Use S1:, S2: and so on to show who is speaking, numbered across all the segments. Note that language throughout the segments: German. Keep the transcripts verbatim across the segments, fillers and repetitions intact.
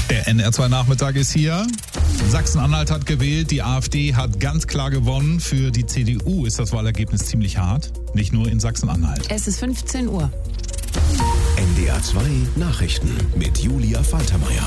S1: Der N R zwei Nachmittag ist hier. Sachsen-Anhalt hat gewählt, die AfD hat ganz klar gewonnen. Für die C D U ist das Wahlergebnis ziemlich hart, nicht nur in Sachsen-Anhalt.
S2: Es ist fünfzehn Uhr.
S3: N D R zwei Nachrichten mit Julia Faltermeier.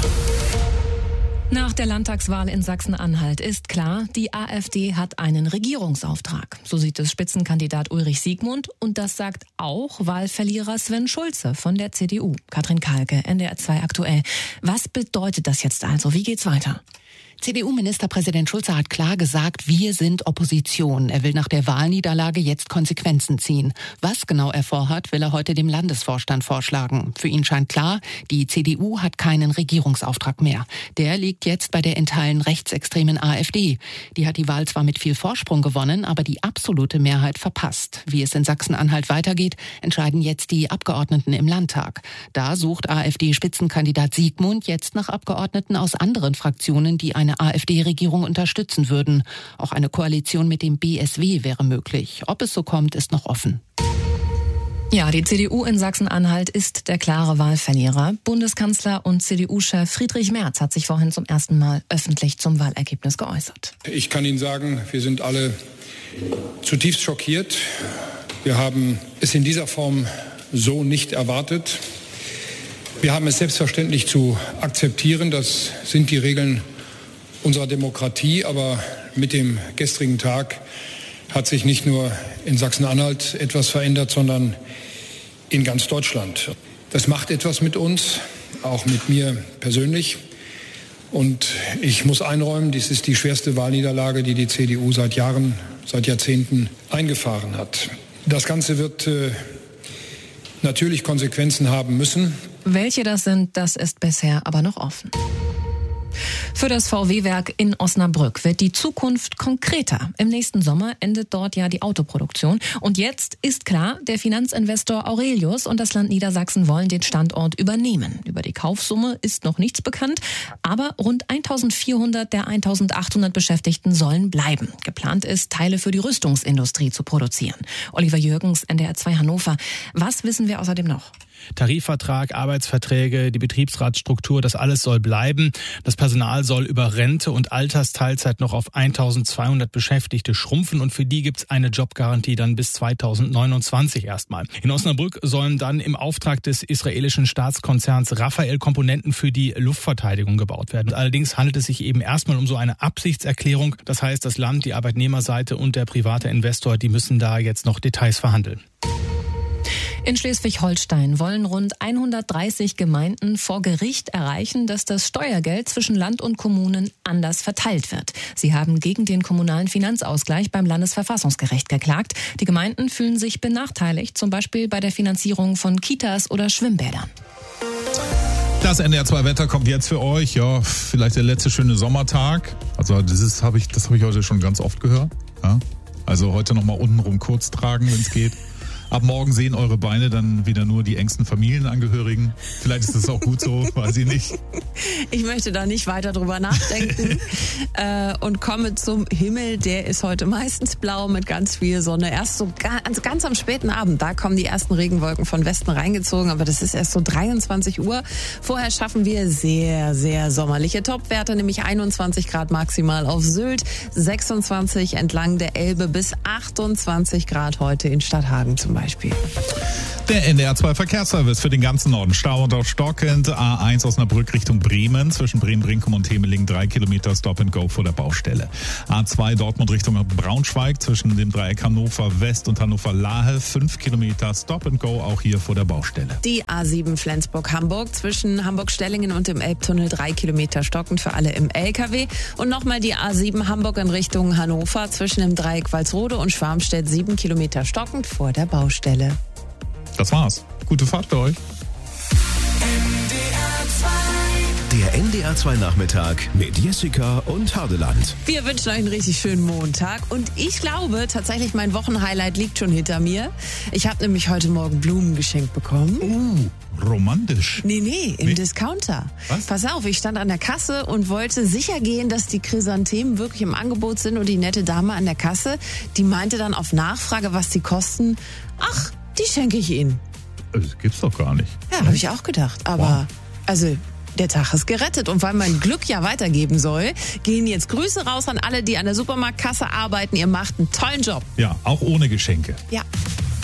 S4: Nach der Landtagswahl in Sachsen-Anhalt ist klar, die AfD hat einen Regierungsauftrag. So sieht es Spitzenkandidat Ulrich Siegmund und das sagt auch Wahlverlierer Sven Schulze von der C D U. Katrin Kalke, N D R zwei aktuell. Was bedeutet das jetzt also? Wie geht's weiter?
S2: C D U-Ministerpräsident Schulze hat klar gesagt, wir sind Opposition. Er will nach der Wahlniederlage jetzt Konsequenzen ziehen. Was genau er vorhat, will er heute dem Landesvorstand vorschlagen. Für ihn scheint klar, die C D U hat keinen Regierungsauftrag mehr. Der liegt jetzt bei der in Teilen rechtsextremen AfD. Die hat die Wahl zwar mit viel Vorsprung gewonnen, aber die absolute Mehrheit verpasst. Wie es in Sachsen-Anhalt weitergeht, entscheiden jetzt die Abgeordneten im Landtag. Da sucht AfD-Spitzenkandidat Siegmund jetzt nach Abgeordneten aus anderen Fraktionen, die eine eine AfD-Regierung unterstützen würden. Auch eine Koalition mit dem B S W wäre möglich. Ob es so kommt, ist noch offen.
S4: Ja, die C D U in Sachsen-Anhalt ist der klare Wahlverlierer. Bundeskanzler und C D U-Chef Friedrich Merz hat sich vorhin zum ersten Mal öffentlich zum Wahlergebnis geäußert.
S5: Ich kann Ihnen sagen, wir sind alle zutiefst schockiert. Wir haben es in dieser Form so nicht erwartet. Wir haben es selbstverständlich zu akzeptieren. Das sind die Regeln unserer Demokratie, aber mit dem gestrigen Tag hat sich nicht nur in Sachsen-Anhalt etwas verändert, sondern in ganz Deutschland. Das macht etwas mit uns, auch mit mir persönlich. Und ich muss einräumen, dies ist die schwerste Wahlniederlage, die die C D U seit Jahren, seit Jahrzehnten eingefahren hat. Das Ganze wird äh, natürlich Konsequenzen haben müssen.
S4: Welche das sind, das ist bisher aber noch offen. Für das V W-Werk in Osnabrück wird die Zukunft konkreter. Im nächsten Sommer endet dort ja die Autoproduktion. Und jetzt ist klar, der Finanzinvestor Aurelius und das Land Niedersachsen wollen den Standort übernehmen. Über die Kaufsumme ist noch nichts bekannt, aber rund eintausendvierhundert der eintausendachthundert Beschäftigten sollen bleiben. Geplant ist, Teile für die Rüstungsindustrie zu produzieren. Oliver Jürgens, N D R zwei Hannover. Was wissen wir außerdem noch?
S6: Tarifvertrag, Arbeitsverträge, die Betriebsratsstruktur, das alles soll bleiben. Das Personal soll über Rente und Altersteilzeit noch auf eintausendzweihundert Beschäftigte schrumpfen und für die gibt's eine Jobgarantie dann bis zweitausendneunundzwanzig erstmal. In Osnabrück sollen dann im Auftrag des israelischen Staatskonzerns Rafael Komponenten für die Luftverteidigung gebaut werden. Allerdings handelt es sich eben erstmal um so eine Absichtserklärung. Das heißt, das Land, die Arbeitnehmerseite und der private Investor, die müssen da jetzt noch Details verhandeln.
S4: In Schleswig-Holstein wollen rund hundertdreißig Gemeinden vor Gericht erreichen, dass das Steuergeld zwischen Land und Kommunen anders verteilt wird. Sie haben gegen den kommunalen Finanzausgleich beim Landesverfassungsgericht geklagt. Die Gemeinden fühlen sich benachteiligt, zum Beispiel bei der Finanzierung von Kitas oder Schwimmbädern.
S1: Das N D R zwei Wetter kommt jetzt für euch. Ja, vielleicht der letzte schöne Sommertag. Also das ist, habe ich, das habe ich heute schon ganz oft gehört. Ja? Also heute nochmal untenrum kurz tragen, wenn es geht. Ab morgen sehen eure Beine dann wieder nur die engsten Familienangehörigen. Vielleicht ist das auch gut so, weiß ich nicht.
S2: Ich möchte da nicht weiter drüber nachdenken äh, und komme zum Himmel. Der ist heute meistens blau mit ganz viel Sonne. Erst so ganz, ganz am späten Abend, da kommen die ersten Regenwolken von Westen reingezogen, aber das ist erst so dreiundzwanzig Uhr. Vorher schaffen wir sehr, sehr sommerliche Topwerte, nämlich einundzwanzig Grad maximal auf Sylt, sechsundzwanzig entlang der Elbe bis achtundzwanzig Grad heute in Stadthagen zum Beispiel.
S1: Der N D R zwei Verkehrsservice für den ganzen Norden. Stau und auch stockend. A eins Osnabrück Richtung Bremen. Zwischen Bremen-Brinkum und Temeling drei Kilometer Stop and Go vor der Baustelle. A zwei Dortmund Richtung Braunschweig. Zwischen dem Dreieck Hannover West und Hannover Lahe. fünf Kilometer Stop and Go auch hier vor der Baustelle.
S2: Die A sieben Flensburg-Hamburg. Zwischen Hamburg-Stellingen und dem Elbtunnel drei Kilometer stockend für alle im L K W. Und nochmal die A sieben Hamburg in Richtung Hannover. Zwischen dem Dreieck Walsrode und Schwarmstedt sieben Kilometer stockend vor der Baustelle.
S1: Das war's. Gute Fahrt für euch.
S3: Der N D R zwei Nachmittag mit Jessica und Hardeland.
S2: Wir wünschen euch einen richtig schönen Montag und ich glaube tatsächlich, mein Wochenhighlight liegt schon hinter mir. Ich habe nämlich heute Morgen Blumen geschenkt bekommen.
S1: Uh, romantisch.
S2: Nee, nee, im
S1: nee?
S2: Discounter.
S1: Was?
S2: Pass auf, ich stand an der Kasse und wollte sicher gehen, dass die Chrysanthemen wirklich im Angebot sind und die nette Dame an der Kasse, die meinte dann auf Nachfrage, was die kosten, ach, die schenke ich Ihnen.
S1: Das gibt's doch gar nicht.
S2: Ja, habe ich auch gedacht, aber
S1: wow.
S2: also
S7: der Tag ist gerettet. Und weil man Glück ja weitergeben soll, gehen jetzt Grüße raus an alle, die an der Supermarktkasse arbeiten. Ihr macht einen tollen Job.
S1: Ja, auch ohne Geschenke.
S7: Ja.